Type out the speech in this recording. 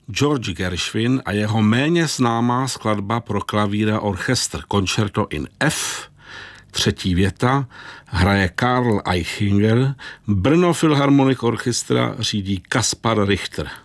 George Gershwin a jeho méně známá skladba pro klavír a orchestr Concerto in F. Třetí věta hraje Karl Eichinger, Brno Philharmonic Orchestra řídí Kaspar Richter.